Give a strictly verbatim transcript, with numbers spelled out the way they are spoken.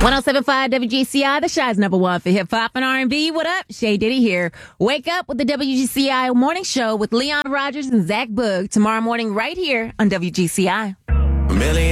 oh seven point five W G C I, the Shy's number one for hip hop and R and B. What up? Shay Diddy here. Wake up with the W G C I morning show with Leon Rogers and Zach Boog tomorrow morning right here on W G C I.